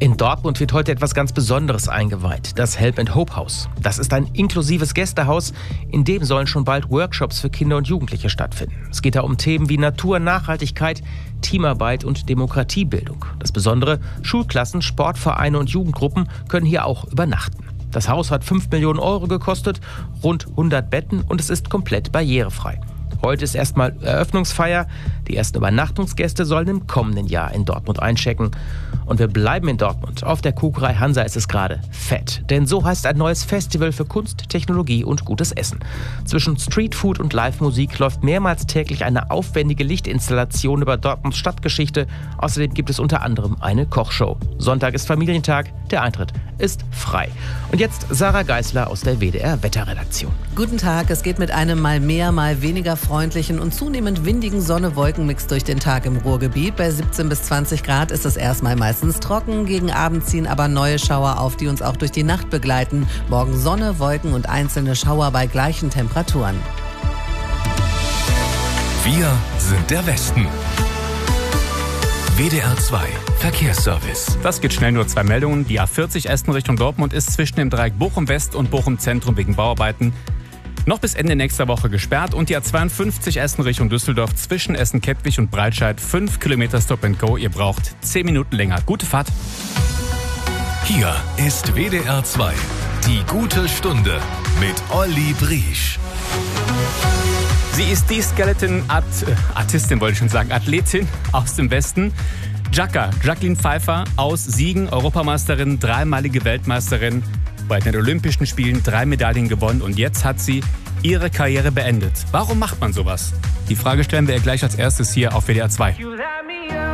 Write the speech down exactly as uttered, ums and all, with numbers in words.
In Dortmund wird heute etwas ganz Besonderes eingeweiht, das Help and Hope Haus. Das ist ein inklusives Gästehaus, in dem sollen schon bald Workshops für Kinder und Jugendliche stattfinden. Es geht da um Themen wie Natur, Nachhaltigkeit, Teamarbeit und Demokratiebildung. Das Besondere, Schulklassen, Sportvereine und Jugendgruppen können hier auch übernachten. Das Haus hat fünf Millionen Euro gekostet, rund hundert Betten und es ist komplett barrierefrei. Heute ist erstmal Eröffnungsfeier. Die ersten Übernachtungsgäste sollen im kommenden Jahr in Dortmund einchecken. Und wir bleiben in Dortmund. Auf der Kokerei Hansa ist es gerade fett. Denn so heißt ein neues Festival für Kunst, Technologie und gutes Essen. Zwischen Streetfood und Live-Musik läuft mehrmals täglich eine aufwendige Lichtinstallation über Dortmunds Stadtgeschichte. Außerdem gibt es unter anderem eine Kochshow. Sonntag ist Familientag. Der Eintritt ist frei. Und jetzt Sarah Geisler aus der W D R-Wetterredaktion. Guten Tag. Es geht mit einem mal mehr, mal weniger freundlichen und zunehmend windigen Sonne-Wolken-Mix durch den Tag im Ruhrgebiet. Bei siebzehn bis zwanzig Grad ist es erstmal meistens trocken. Gegen Abend ziehen aber neue Schauer auf, die uns auch durch die Nacht begleiten. Morgen Sonne, Wolken und einzelne Schauer bei gleichen Temperaturen. Wir sind der Westen. W D R zwei Verkehrsservice. Das geht schnell, nur zwei Meldungen. Die A vierzig Essen Richtung Dortmund ist zwischen dem Dreieck Bochum West und Bochum Zentrum wegen Bauarbeiten noch bis Ende nächster Woche gesperrt. Und die A zweiundfünfzig Essen Richtung Düsseldorf zwischen Essen-Kettwig und Breitscheid fünf Kilometer Stop and Go. Ihr braucht zehn Minuten länger. Gute Fahrt. Hier ist W D R zwei. Die gute Stunde mit Olli Briesch. Sie ist die Skeleton-Art, äh, Artistin, wollte ich schon sagen, Athletin aus dem Westen. Jacka, Jacqueline Pfeiffer aus Siegen, Europameisterin, dreimalige Weltmeisterin, bei den Olympischen Spielen drei Medaillen gewonnen und jetzt hat sie ihre Karriere beendet. Warum macht man sowas? Die Frage stellen wir ihr gleich als erstes hier auf W D R zwei.